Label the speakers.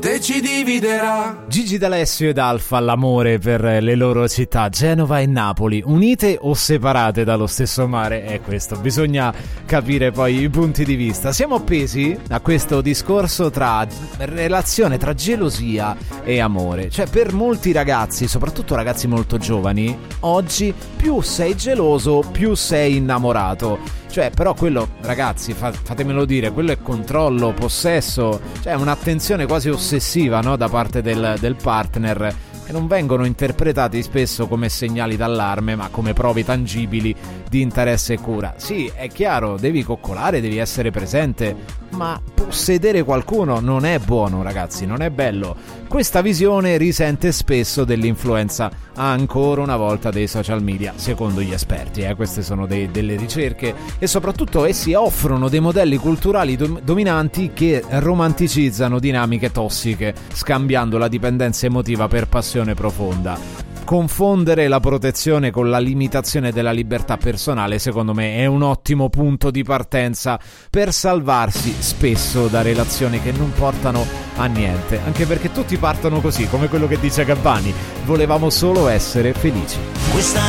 Speaker 1: ci dividerà.
Speaker 2: Gigi D'Alessio ed Alfa, l'amore per le loro città, Genova e Napoli, unite o separate dallo stesso mare? È questo, bisogna capire poi i punti di vista. Siamo appesi a questo discorso tra relazione, tra gelosia e amore. Cioè, per molti ragazzi, soprattutto ragazzi molto giovani, oggi più sei geloso, più sei innamorato. Cioè, però quello, ragazzi, fatemelo dire, quello è controllo, possesso, cioè un'attenzione quasi ossessiva, no? Da parte del partner, che non vengono interpretati spesso come segnali d'allarme, ma come prove tangibili di interesse e cura. Sì, è chiaro, devi coccolare, devi essere presente, ma possedere qualcuno non è buono, ragazzi, non è bello. Questa visione risente spesso dell'influenza, ancora una volta, dei social media, secondo gli esperti. Queste sono delle ricerche, e soprattutto essi offrono dei modelli culturali dominanti che romanticizzano dinamiche tossiche, scambiando la dipendenza emotiva per passione profonda. Confondere la protezione con la limitazione della libertà personale, secondo me, è un ottimo punto di partenza per salvarsi spesso da relazioni che non portano a niente, anche perché tutti partono così, come quello che dice Gabbani: volevamo solo essere felici.
Speaker 3: Questa